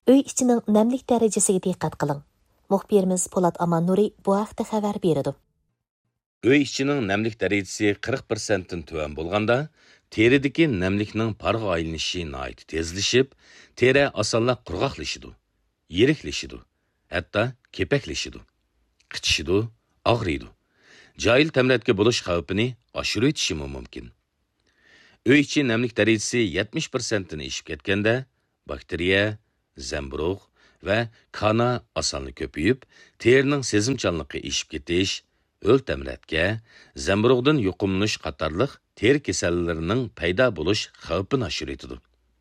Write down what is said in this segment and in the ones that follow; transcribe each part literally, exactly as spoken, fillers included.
Uy ichining namlik darajasiga diqqat qiling. Muxbirimiz Polat Amannuri bu haqda xabar berdi. Uy ichining namlik darajasi qirq prosentdan tuvan bo'lganda, teridagi namlikning parga aylanishi nihoyat tezlashib, teri osonla qurg'oqlashidi, yiriklashidi, hatto kepaklashidi, qichishidi, og'riydi. Joyil tamratga bo'lish xavfini oshirib o'tishi mumkin. Uy ichi namlik darajasi yetmish prosentni eshib ketganda, bakteriya, zamburug' va kana osonlik ko'payib, terining sezimchanligi eshib ketish, o'l tamratga, zamburug'dan yuqumlanish qatorliq teri kasallarining paydo bo'lish xavfini oshiradi.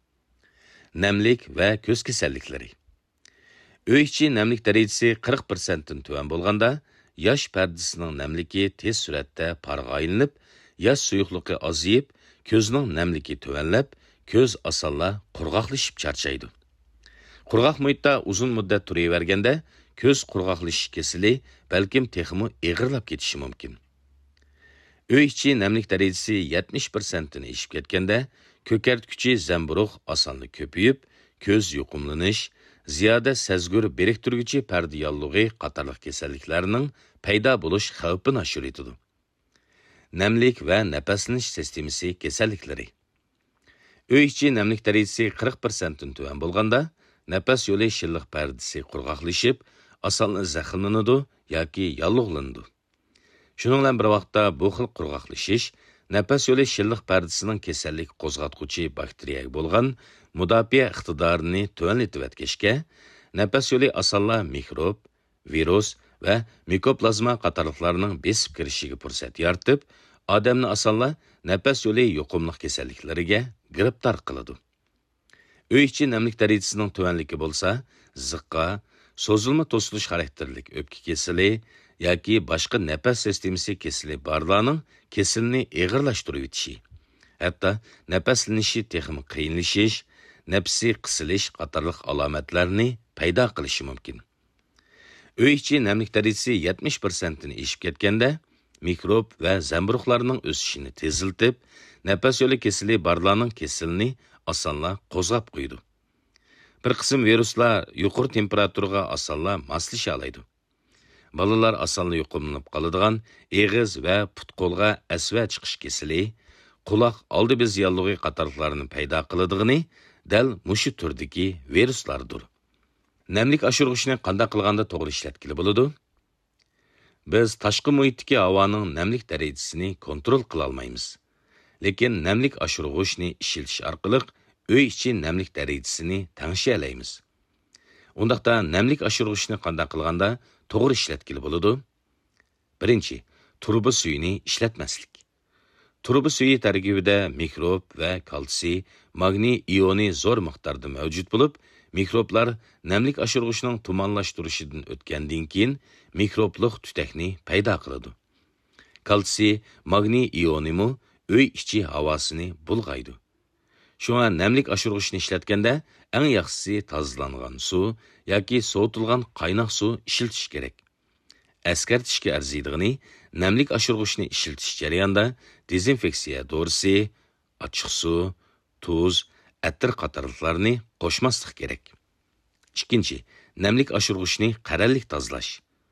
Namlik va ko'z kasalliklari. Uy ichi namlik darajasi qirq prosentdan tuvan bo'lganda, yosh pardasining namligi tez suratda parga aylanib, yosh suyuqligi ozayib, ko'zning namligi tuvanlab, ko'z osonla qurg'oqlashib charchaydi. Qurg'oq muhitda uzun muddat turaverganda, ko'z qurg'oqlashish kasali balkim texmi eg'irlab ketishi mumkin. Uy ichi namlik darajasi yetmish prosentni eshib ketganda, ko'kartguchi zamburug' osonlik ko'payib, ko'z yuqumlanish, ziyoda sezgur biriktirguchi parda yollig'i qatorliq kasalliklarning paydo bo'lish xavfini oshiradi. Namlik va nafaslanish sistemasi kasalliklari. Uy ichi namlik darajasi qirq prosentdan tuvan bo'lganda, nafas yo'li shilliq pardasi qurg'oqlashib, osonla zaxmlanadi yoki yollig'lanadi. Shuning bilan bir vaqtda bu xil qurg'oqlashish nafas yo'li shilliq pardasining kasallik qo'zg'atuvchi bakteriyaga bo'lgan mudofaa iqtidorini tuvanlatib o'tkazishga, nafas yo'li osonla mikrob, virus va mikoplazma qatorliqlarning besib kirishiga fursat yaratib, odamni osonla nafas yo'li yuqumli kasalliklariga giribtor qiladi. Uy ichi namlik darajasining tuvanligi bo'lsa, ziqqa, so'zilma to'silish xarakterlik o'pka kesili yoki boshqa nafas sistemasi kesili borlarning kesilni eg'irlashtirib o'tishi, hatto nafaslanishi texnik qiyinlashish, nafsi qisilish qatorliq alomatlarni paydo qilishi mumkin. Uy ichi namlik darajasi yetmish prosentni eshib ketganda, mikrob va zamburug'larning o'sishini teziltib, nafas yo'li kesili borlarning kesilni osonla qo'zg'ab qo'ydi. Bir qism viruslar yuqori temperaturaga osonla moslasha oladi. Bolalar osonla yuqumlanib qoladigan eg'iz va put-qo'lga asva chiqish kesili, quloq oldi bez yollig'i qatorliqlarni paydo qiladigani dal mushu turdagi viruslardir. Namlik oshirg'ichni qanday qilganda to'g'ri ishlatkili bo'ladi? Biz tashqi muhitdagi havoning namlik darajasini kontrol qila olmaymiz. Lekin namlik oshirg'ichni ishlatish orqali uy ichi namlik darajasini tangshiyalaymiz. Undaqda namlik oshirg'ichni qanday qilganda to'g'ri ishlatkili bo'ladi? Birinchi, turba suyini ishlatmaslik. Turba suyi tarkibida mikrob va kalsiy, magniy ioni zo'r miqdorda mavjud bo'lib, mikroblar namlik oshirg'ichning tumanlashtirishidan o'tgandan keyin mikroblik tutakni paydo qiladi. Kalsiy, magniy ionimi uy ichi havosini bulg'aydi. Shunga namlik oshirg'ichni ishlatganda eng yaxshisi tozalangan suv yoki sovutilgan qaynoq suv ishiltish kerak. Eskartishga arziydigini, namlik oshirg'ichni ishiltish jarayonida dezinfeksiya dorisi, ochiq suv, tuz, atir qatorliqlarni qo'shmaslik kerak. Ikkinchi, namlik oshirg'ichni qarallik tozalash.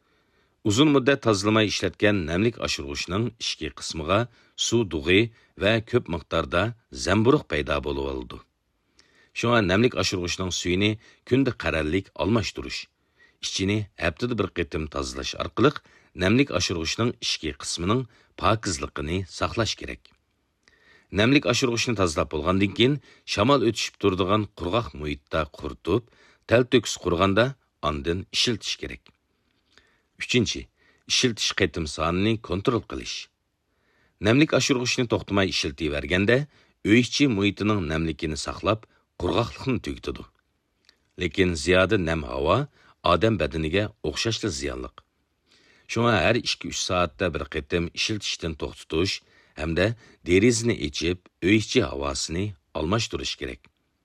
Uzun muddat tozalamay ishlatgan namlik oshirg'ichning ichki qismiga suv dug'i va ko'p miqdorda zamburug' paydo bo'lib oldi. Shunga namlik oshirg'ichning suyini kunda qarallik almashtirish, ichini haftada bir qitim tozalash orqali namlik oshirg'ichning ichki qismining pokizligini saqlash kerak. Namlik oshirg'ichni tozalab bo'lgandan keyin shamol o'tishib turadigan qurg'oq muhitda quritib, tal-to'kis qurganda ondan ishiltish kerak. Uchinchi, ishiltish qitim sonini kontrol qilish. Namlik oshirg'ichni to'xtamay ishiltiverganda, uy ichi muhitining namligini saqlab, qurg'oqlikni tugatadi. Lekin ziyoda nam havo odam badaniga o'xshashli ziyonli. Shunga har ikki uch soatda bir qitim ishiltishdan to'xtatish hamda derizani ochib, uy ichi havosini almashtirish kerak.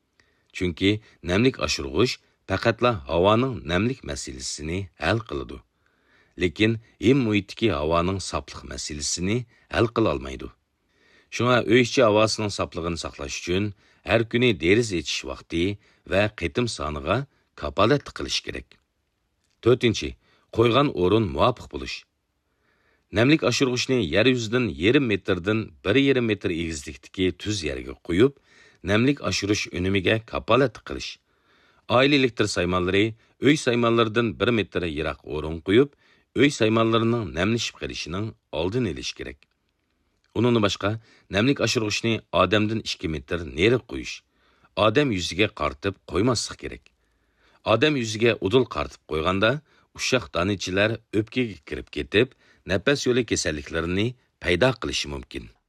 Chunki namlik oshirg'ich faqatla havoning namlik masalasini hal qiladi. Lekin im muhitdagi havoning soplik masalasini hal qila olmaydi. Shunga uy ichi havosining sopligini saqlash uchun har kuni deriz echish vaqti va qitim soniga kapolat qilish kerak. to'rtinchi. Qo'ygan o'rin muvofiq bo'lish. Namlik oshirg'ichni yer yuzidan yarim metrdan bir yarim metr egizlikdagi tuz yerga qo'yib, namlik oshirish unimiga kapolat qilish. Oila elektr saymonlari uy saymonlaridan bir metr yiroq o'rin qo'yib, uy saymonlarining namlashib qolishining oldini olish kerak. Undan boshqa, namlik oshirg'ichni odamdan ikki metr nari qo'yish. Odam yuziga qartib qo'ymaslik kerak. Odam yuziga udul qartib qo'yganda, ushaq donichilar o'pkaga kirib ketib, nafas yo'li kasalliklarini paydo qilishi mumkin.